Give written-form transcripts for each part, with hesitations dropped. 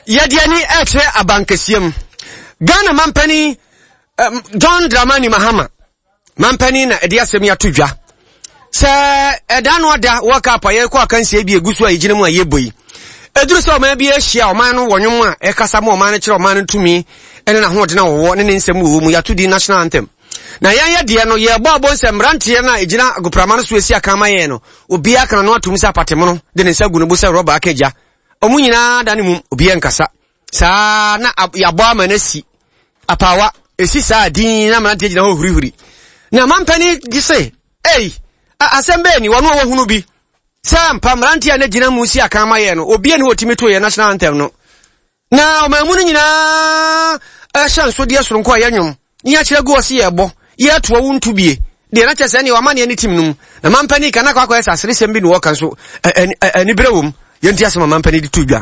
Yadiani etre abankesiem. Ghana mampani John Dramani Mahama. Mampani na ediasem ya tudwa. Se edano da waka pa ye kwa kansi ebi egusu a yigine mu a yeboyi. Eduru se o ma bi ahia o man no wonwom a ekasa ma o man kire o man tumi ene na hode na wo ne nsem wo mu yatudi national anthem. Na yan de no ye bo nsem rantie na egina agoprama no so esi aka ma ye no obi aka no atum se apatemo no de ne nsagu no bo se roba akaja. Omu nyina da ne mu obi enkasa. Sa na yabo amanasi apawa esi sa din na mantie gina ho hurihuri. Na mampani gise asembe ni wanu wo hunu bi sam pamranti na gina musi aka maye no obi ene otimi to ye national anthem no na o mamu nyina shanso de soronko ayanwom ni a kire go osi ye bo ye to wo ntu bie de na chese ni wa mane ni tim num na mampani kana kwa esa asere sembi ni wo kan so ani brewum ye nti asema mampani di tudwa.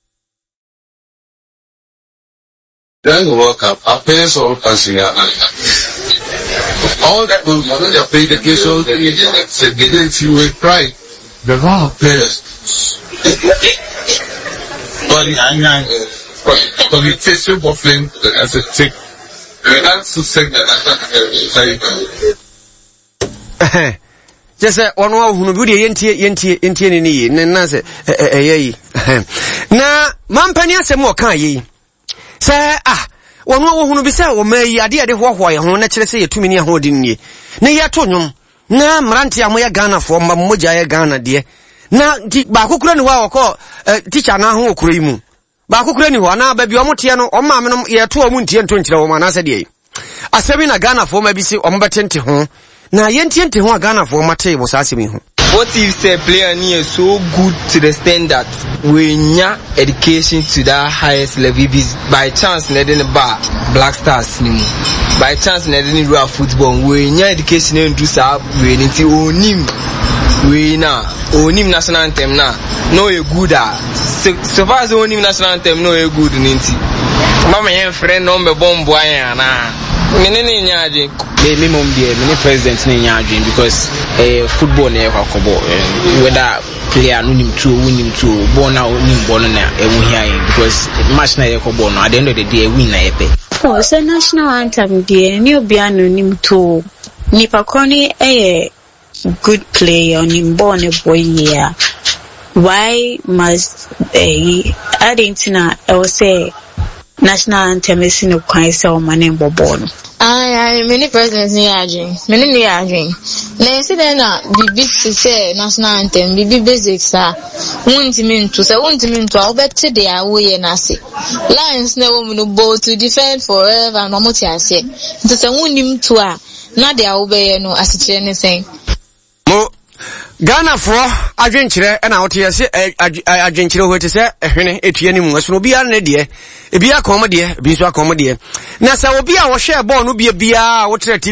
Then the World Cup, our parents all passing out. All that was they played the game, so they didn't feel with pride. The raw players. But the taste of buffling as a tick. That's to say that. Just one who would yenti ni na se na mampani asemo kan yi. Say wonu wo hunu bi say o mayi ade hoho ye ho na kire say yetumi ni ahodin ni na yeto nwom na mranti amoya Ghana fo mmogya ye Ghana de na ba kokura ni wa okọ teacher na ho okura imu ba kokura ni ho na ba bi omote no o maame no yeto o mu ntie nto nkire wo ma na se de asemi na Ghana fo ma bi se o mbetente ho na yentiente ho Ghana fo mate bo sa asemi ho. What if say player is so good to the extent that we nya education to that highest level by chance na den ba Black Stars ni by chance na den real football we nya education na do sa we ni ti onim we na onim national anthem na no e good so far as onim national anthem no e good ni ti mama yen friend no me bombo ayan na menene nyaje me mom dey me president ni nyaje because football na yakobo whether player no nim to win to born now nim born na ehia because match na yakobo no at the end of the day win na yepe oh so national anthem dey ni obia no nim to nipa koni good player nim born boy here why must Argentina say national anthem is no kwan say o manen bobo no many presidents ni aging many ni aging na instead na bibi say national anthem bibi basics wuntiminto obete dey awoye na say lions na wo no bow to defend forever no moti ase nti say wunim to a na dey awobeye no asichire ne sen mo Ghana for adwenkyere na wote yese adwenkyere ho te se ehwene etue ni mu aso obi ana de ebi akom de ebi so akom de na sa obi a wo hwe ball no bia wotre